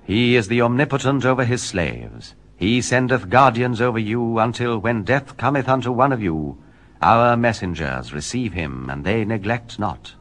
He is the omnipotent over his slaves. He sendeth guardians over you, until when death cometh unto one of you, our messengers receive him, and they neglect not.